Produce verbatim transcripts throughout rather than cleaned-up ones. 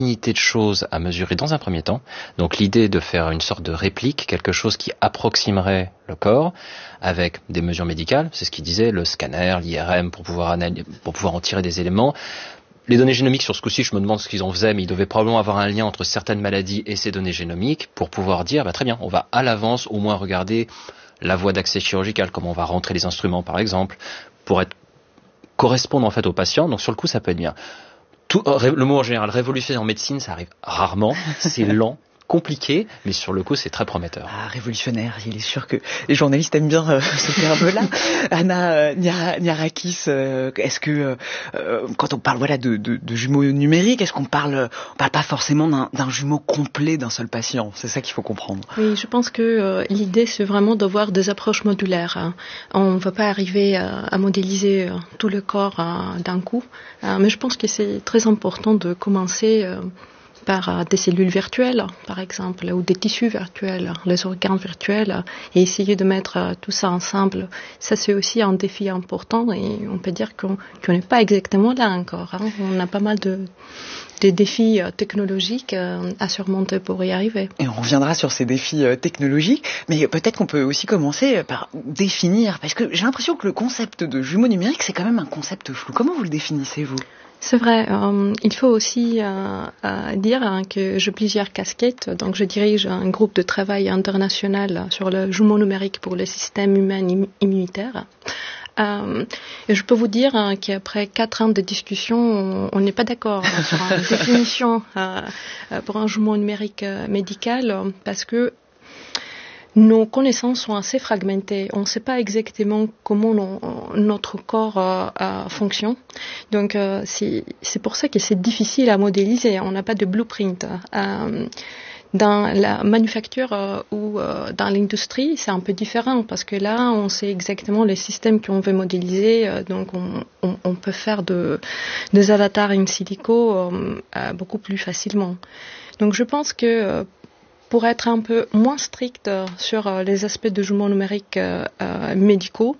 unité de choses à mesurer dans un premier temps. Donc l'idée de faire une sorte de réplique, quelque chose qui approximerait le corps avec des mesures médicales, c'est ce qu'il disait, le scanner, l'I R M pour pouvoir analyser, pour pouvoir en tirer des éléments. Les données génomiques, sur ce coup-ci, je me demande ce qu'ils en faisaient, mais ils devaient probablement avoir un lien entre certaines maladies et ces données génomiques pour pouvoir dire, bah, très bien, on va à l'avance au moins regarder la voie d'accès chirurgical, comment on va rentrer les instruments par exemple, pour être correspondre en fait au patient. Donc sur le coup, ça peut être bien. Tout, le mot en général, révolutionnaire en médecine, ça arrive rarement, c'est lent, compliqué, mais sur le coup, c'est très prometteur. Ah, révolutionnaire, il est sûr que les journalistes aiment bien euh, ce terme-là. Anna euh, Niarakis, euh, est-ce que euh, quand on parle voilà de, de, de jumeaux numériques, est-ce qu'on parle, on parle pas forcément d'un, d'un jumeau complet d'un seul patient? C'est ça qu'il faut comprendre. Oui, je pense que euh, l'idée c'est vraiment d'avoir des approches modulaires. Hein. On ne va pas arriver à, à modéliser euh, tout le corps euh, d'un coup, euh, mais je pense que c'est très important de commencer euh, par des cellules virtuelles, par exemple, ou des tissus virtuels, les organes virtuels, et essayer de mettre tout ça ensemble. Ça, c'est aussi un défi important, et on peut dire qu'on qu'on n'est pas exactement là encore. Hein. On a pas mal de, de défis technologiques à surmonter pour y arriver. Et on reviendra sur ces défis technologiques, mais peut-être qu'on peut aussi commencer par définir, parce que j'ai l'impression que le concept de jumeaux numériques, c'est quand même un concept flou. Comment vous le définissez, vous ? C'est vrai. Euh, il faut aussi euh, euh, dire hein, que j'ai plusieurs casquettes. Donc, je dirige un groupe de travail international sur le jumeau numérique pour le système humain immunitaire. Euh, et je peux vous dire hein, qu'après quatre ans de discussion, on n'est pas d'accord hein, sur une définition euh, pour un jumeau numérique euh, médical, parce que nos connaissances sont assez fragmentées. On ne sait pas exactement comment non, notre corps euh, euh, fonctionne. Donc, euh, c'est, c'est pour ça que c'est difficile à modéliser. On n'a pas de blueprint. Euh, dans la manufacture euh, ou euh, dans l'industrie, c'est un peu différent parce que là, on sait exactement les systèmes qu'on veut modéliser. Euh, donc, on, on, on peut faire de, des avatars in silico euh, euh, beaucoup plus facilement. Donc, je pense que euh, pour être un peu moins strict sur les aspects de jumeaux numériques euh, euh, médicaux,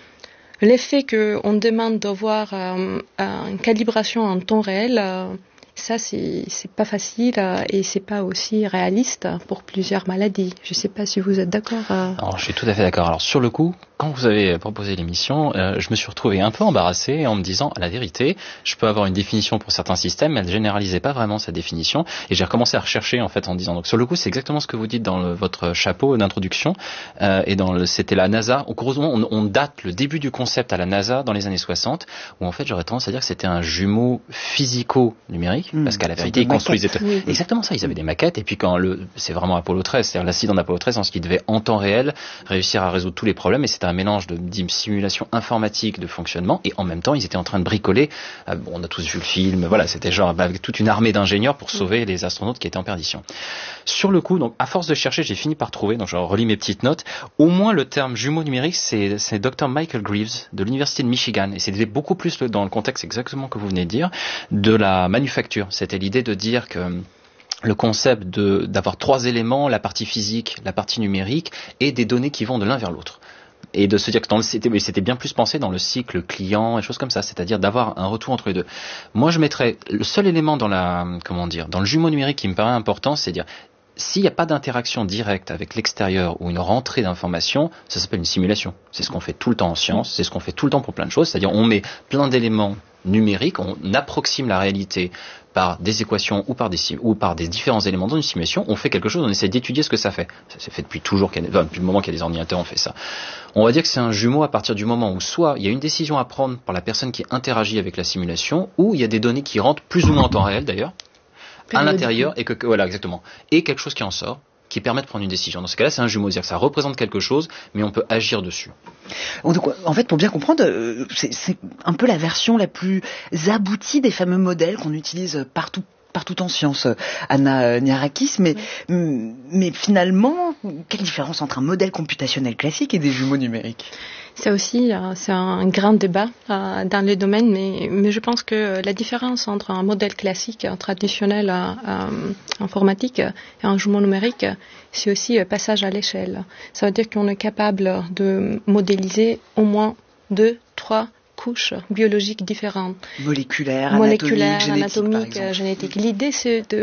l'effet qu'on demande d'avoir euh, une calibration en temps réel, euh, ça c'est, c'est pas facile euh, et c'est pas aussi réaliste pour plusieurs maladies. Je sais pas si vous êtes d'accord. Euh... Alors, je suis tout à fait d'accord. Alors sur le coup, quand vous avez proposé l'émission, euh, je me suis retrouvé un peu embarrassé en me disant, à la vérité, je peux avoir une définition pour certains systèmes, mais elle ne généralisait pas vraiment sa définition. Et j'ai recommencé à rechercher en fait en disant, donc sur le coup, c'est exactement ce que vous dites dans le, votre chapeau d'introduction. Euh, et dans le, c'était la NASA. Au gros, on, on date le début du concept à la NASA dans les années soixante, où en fait, j'aurais tendance à dire que c'était un jumeau physico-numérique, mmh, parce qu'à la vérité, ils construisaient oui. exactement ça. Ils avaient des maquettes. Et puis quand le, c'est vraiment Apollo treize, c'est-à-dire l'accident d'Apollo treize, en ce qui devait en temps réel réussir à résoudre tous les problèmes. Et c'était un mélange de, de simulation informatique de fonctionnement, et en même temps ils étaient en train de bricoler, euh, bon, on a tous vu le film, voilà, c'était genre bah, avec toute une armée d'ingénieurs pour sauver les astronautes qui étaient en perdition. Sur le coup, donc à force de chercher, j'ai fini par trouver, donc je relis mes petites notes, au moins le terme jumeau numérique, c'est, c'est docteur Michael Greaves de l'université de Michigan, et c'était beaucoup plus le, dans le contexte exactement que vous venez de dire, de la manufacture. C'était l'idée de dire que le concept de, d'avoir trois éléments, la partie physique, la partie numérique, et des données qui vont de l'un vers l'autre. Et de se dire que dans le, c'était, c'était bien plus pensé dans le cycle client et choses comme ça, c'est-à-dire d'avoir un retour entre les deux. Moi, je mettrais le seul élément dans la, comment dire, dans le jumeau numérique qui me paraît important, c'est dire s'il n'y a pas d'interaction directe avec l'extérieur ou une rentrée d'informations, ça s'appelle une simulation. C'est ce qu'on fait tout le temps en science, c'est ce qu'on fait tout le temps pour plein de choses, c'est-à-dire on met plein d'éléments numériques, on approxime la réalité par des équations ou par des, ou par des différents éléments dans une simulation, on fait quelque chose, on essaie d'étudier ce que ça fait. Ça s'est fait depuis toujours, qu'il y a, enfin, depuis le moment qu'il y a des ordinateurs, on fait ça. On va dire que c'est un jumeau à partir du moment où soit il y a une décision à prendre par la personne qui interagit avec la simulation, ou il y a des données qui rentrent plus ou moins en temps réel d'ailleurs, à l'intérieur, et que, voilà, exactement, et quelque chose qui en sort, qui permet de prendre une décision. Dans ce cas-là, c'est un jumeau, c'est-à-dire que ça représente quelque chose, mais on peut agir dessus. Donc, en fait, pour bien comprendre, c'est, c'est un peu la version la plus aboutie des fameux modèles qu'on utilise partout, partout en science, Anna Niarakis, mais, oui. mais finalement, quelle différence entre un modèle computationnel classique et des jumeaux numériques ? C'est aussi euh, c'est un grand débat euh, dans les domaines, mais, mais je pense que la différence entre un modèle classique, un traditionnel euh, euh, informatique et un jumeau numérique, c'est aussi le passage à l'échelle. Ça veut dire qu'on est capable de modéliser au moins deux, trois, couches biologiques différentes. Moléculaires, Moléculaires, anatomiques, anatomiques, génétiques. génétiques. L'idée, c'est de